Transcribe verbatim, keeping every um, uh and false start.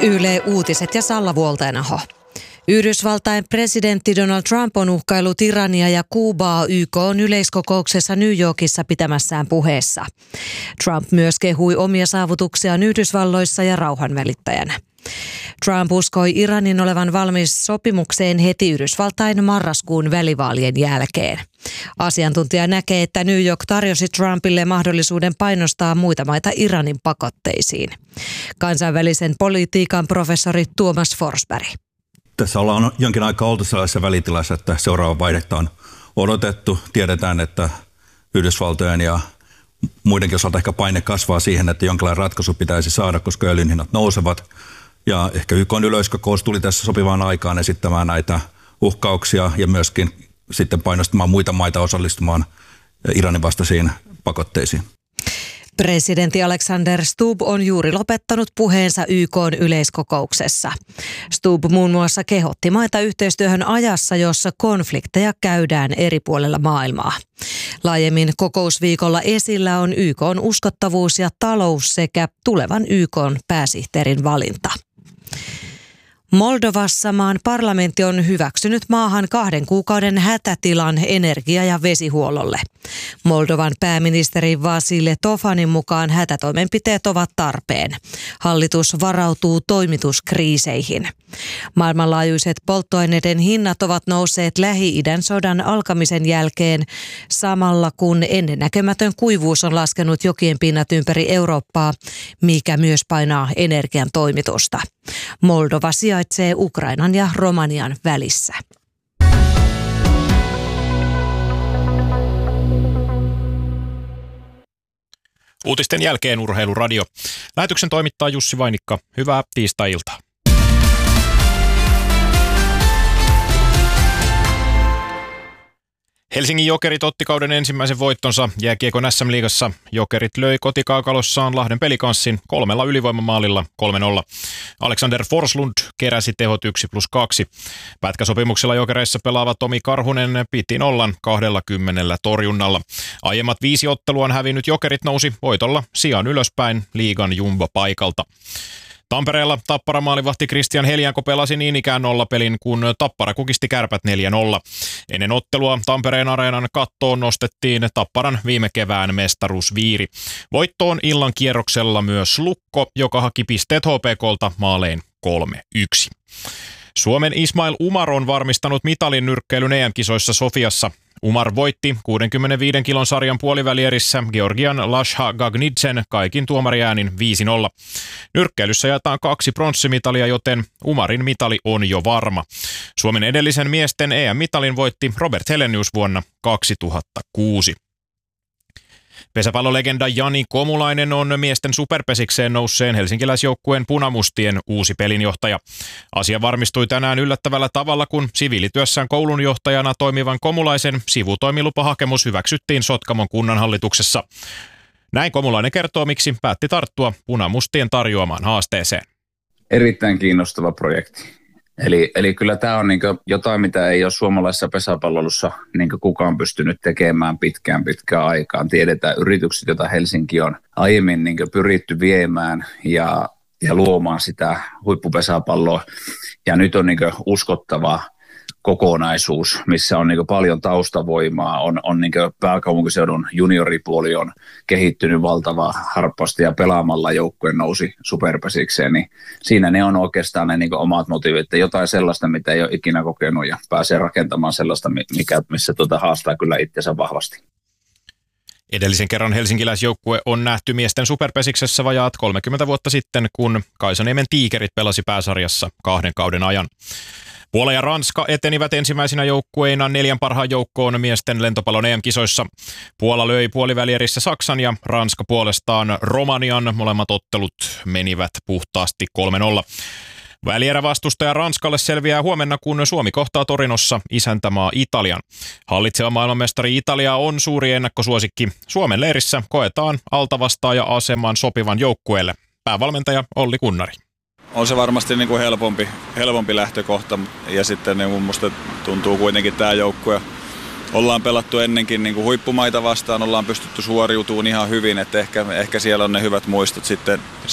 Yle Uutiset ja Salla Vuoltenaho. Yhdysvaltain presidentti Donald Trump on uhkaillut Irania ja Kuubaa Y K:n yleiskokouksessa New Yorkissa pitämässään puheessa. Trump myös kehui omia saavutuksiaan Yhdysvalloissa ja rauhanvälittäjänä. Trump uskoi Iranin olevan valmis sopimukseen heti Yhdysvaltain marraskuun välivaalien jälkeen. Asiantuntija näkee, että New York tarjosi Trumpille mahdollisuuden painostaa muita maita Iranin pakotteisiin. Kansainvälisen politiikan professori Tuomas Forsberg. Tässä ollaan jonkin aikaa oltu sellaisessa välitilassa, että seuraava vaihdetta on odotettu. Tiedetään, että Yhdysvaltojen ja muidenkin osalta ehkä paine kasvaa siihen, että jonkinlainen ratkaisu pitäisi saada, koska öljyn hinnat nousevat. Ja ehkä Y K:n yleiskokous tuli tässä sopivaan aikaan esittämään näitä uhkauksia ja myöskin sitten painostamaan muita maita osallistumaan Iranin vastaisiin pakotteisiin. Presidentti Alexander Stubb on juuri lopettanut puheensa Y K:n yleiskokouksessa. Stubb muun muassa kehotti maita yhteistyöhön ajassa, jossa konflikteja käydään eri puolilla maailmaa. Laajemmin kokousviikolla esillä on Y K:n uskottavuus ja talous sekä tulevan Y K:n pääsihteerin valinta. Moldovassa maan parlamentti on hyväksynyt maahan kahden kuukauden hätätilan energia- ja vesihuollolle. Moldovan pääministeri Vasile Tofanin mukaan hätätoimenpiteet ovat tarpeen. Hallitus varautuu toimituskriiseihin. Maailmanlaajuiset polttoaineiden hinnat ovat nousseet Lähi-idän sodan alkamisen jälkeen, samalla kun ennennäkemätön kuivuus on laskenut jokien pinnat ympäri Eurooppaa, mikä myös painaa energian toimitusta. Moldova sijaitsee Ukrainan ja Romanian välissä. Uutisten jälkeen Urheiluradio. Lähetyksen toimittaa Jussi Vainikka. Hyvää tiistai-iltaa. Helsingin Jokerit otti kauden ensimmäisen voittonsa jääkiekon S M-liigassa. Jokerit löi kotikaakalossaan Lahden Pelikanssin kolmella ylivoimamaalilla kolme nolla. Alexander Forslund keräsi tehot yksi plus kaksi. Pätkäsopimuksella Jokereissa pelaava Tomi Karhunen piti nollan kaksikymmentä torjunnalla. Aiemmat viisi otteluaan hävinnyt Jokerit nousi voitolla sijaan ylöspäin liigan jumbo-paikalta. Tampereella Tappara maalivahti Christian Helianko pelasi niin ikään nollapelin, kun Tappara kukisti Kärpät neljä nolla. Ennen ottelua Tampereen areenan kattoon nostettiin Tapparan viime kevään mestaruusviiri. Voittoon illan kierroksella myös Lukko, joka haki pisteet H P K:lta maalein kolme yksi. Suomen Ismail Umar on varmistanut mitalin nyrkkeilyn E M-kisoissa Sofiassa. Umar voitti kuudenkymmenenviiden kilon sarjan puolivälierissä Georgian Lasha Gagnidzen kaikin tuomariäänin viisi nolla. Nyrkkeilyssä jaetaan kaksi pronssimitalia, joten Umarin mitali on jo varma. Suomen edellisen miesten E M-mitalin voitti Robert Helenius vuonna kaksituhattakuusi. Pesäpallolegenda Jani Komulainen on miesten superpesikseen nousseen helsinkiläisjoukkueen punamustien uusi pelinjohtaja. Asia varmistui tänään yllättävällä tavalla, kun siviilityössään koulunjohtajana toimivan Komulaisen sivutoimilupahakemus hyväksyttiin Sotkamon kunnanhallituksessa. Näin Komulainen kertoo, miksi päätti tarttua punamustien tarjoamaan haasteeseen. Erittäin kiinnostava projekti. Eli, eli kyllä tämä on niinku jotain, mitä ei ole suomalaisessa pesäpalloilussa niinku kukaan pystynyt tekemään pitkään pitkään aikaan. Tiedetään yritykset, joita Helsinki on aiemmin niinku pyritty viemään ja, ja luomaan sitä huippupesäpalloa. Ja nyt on niinku uskottava kokonaisuus, missä on niinku paljon taustavoimaa, on, on niinku pääkaupunkiseudun junioripuoli on kehittynyt valtavaa harppausta ja pelaamalla joukkueen nousi superpesikseen, niin siinä ne on oikeastaan ne niinku omat motiivit, jotain sellaista, mitä ei ole ikinä kokenut ja pääsee rakentamaan sellaista, mikä, missä tuota haastaa kyllä itsensä vahvasti. Edellisen kerran helsinkiläisjoukkue on nähty miesten superpesiksessä vajaat kolmekymmentä vuotta sitten, kun Kaisaniemen Tiikerit pelasi pääsarjassa kahden kauden ajan. Puola ja Ranska etenivät ensimmäisinä joukkueina neljän parhaan joukkoon miesten lentopallon E M-kisoissa. Puola löi puolivälierissä Saksan ja Ranska puolestaan Romanian. Molemmat ottelut menivät puhtaasti kolme nolla. Välierävastustaja Ranskalle selviää huomenna, kun Suomi kohtaa Torinossa isäntämaa Italian. Hallitseva maailmanmestari Italia on suuri ennakkosuosikki. Suomen leirissä koetaan altavastaaja-aseman sopivan joukkueelle. Päävalmentaja Olli Kunnari. On se varmasti niin kuin helpompi, helpompi lähtökohta ja sitten niin musta tuntuu kuitenkin tämä joukkue. Ollaan pelattu ennenkin niin kuin huippumaita vastaan, ollaan pystytty suoriutumaan ihan hyvin, että ehkä, ehkä siellä on ne hyvät muistot sitten